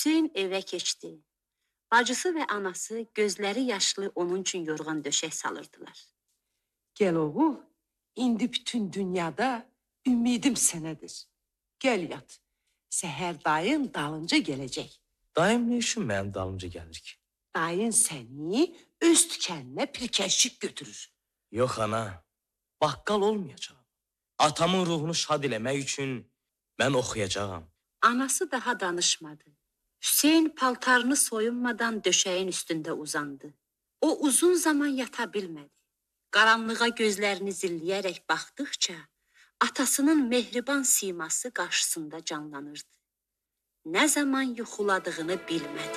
Hüseyn evə keçdi. Bacısı və anası gözləri yaşlı onun üçün yorğan döşək salırdılar. Gel oğul, indi bütün dünyada ümidim sənədir. Gel yat, səhər dayın dalınca gələcək. Dayım ne üçün mənim dalımca gəlir ki? Dayın səni öz tükəninə pirkəşlik götürür. Yox ana, baqqal olmayacağım. Atamın ruhunu şad eləmək üçün mən oxuyacağam. Anası daha danışmadı. Hüseyn paltarını soyunmadan döşəyin üstündə uzandı. O uzun zaman yata bilmədi. Qaranlığa gözlərini zilləyərək baxdıqca atasının mehriban siması qarşısında canlanırdı. Nə zaman yuxuladığını bilmədi.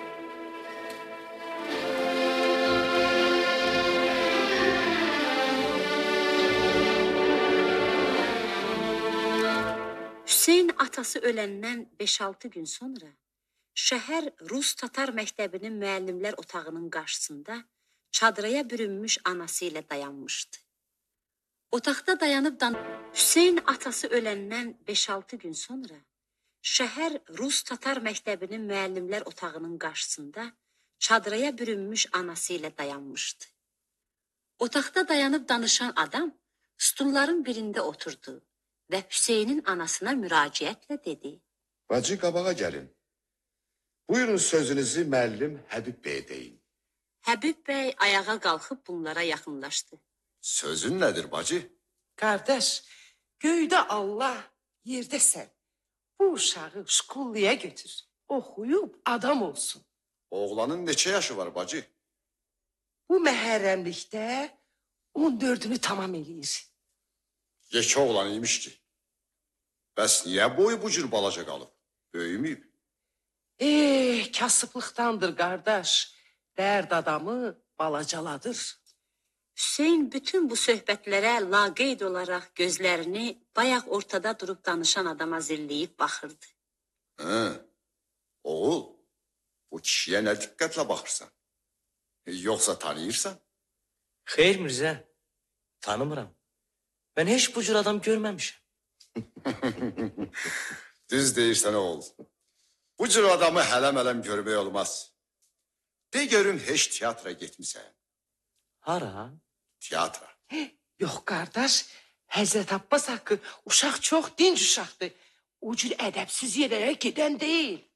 Hüseyn atası öləndən 5-6 gün sonra şəhər Rus-Tatar məktəbinin müəllimlər otağının qarşısında çadıraya bürünmüş anası ilə dayanmışdı. Otaqda dayanıb Hüseyn atası öləndən 5-6 gün sonra şəhər Rus-Tatar məktəbinin müəllimlər otağının qarşısında çadıraya bürünmüş anası ilə dayanmışdı. Otaqda dayanıb danışan adam stulların birində oturdu və Hüseynin anasına müraciətlə dedi. Bacı qabağa gəlin. Buyurun sözünüzü müəllim Həbib bəyə deyin. Həbib bəy ayağa qalxıb bunlara yaxınlaşdı. Sözün nədir bacı? Qardaş, göydə Allah, yerdə sən. Bu uşağı şkolluya götür. Oxuyub adam olsun. Oğlanın neçə yaşı var bacı? Bu məhərrəmlikdə 14-ünü tamam eləyir. Yekə oğlan imiş ki. Bəs niyə boyu bu cür balaca qalıb? Böyüməyib. Kasıblıqdandır qardaş. Dərd adamı balacaladır. Hüseyn bütün bu söhbətlərə laqeyd olaraq gözlərini bayaq ortada durub danışan adama zilləyib baxırdı. Oğul, bu kişiyə nə diqqətlə baxırsan? Yoxsa tanıyırsan? Xeyr Mirzə, tanımıram. Mən heç bu cür adam görməmişəm. Düz deyirsən oğul. Bu cür adamı hələm-hələm görmək olmaz. De görüm heç teatra getmisən. Hara? Teatra. Yox qardaş, Həzrət Abbas haqqı uşaq çox dinc uşaqdır. O cür ədəbsiz yerlərə gedən deyil.